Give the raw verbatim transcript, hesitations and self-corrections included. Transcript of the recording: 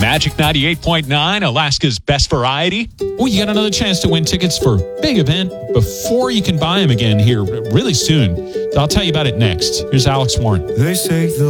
Magic ninety-eight point nine, Alaska's best variety. Oh, you got another chance to win tickets for a big event before you can buy them again here really soon. I'll tell you about it next. Here's Alex Warren. They say the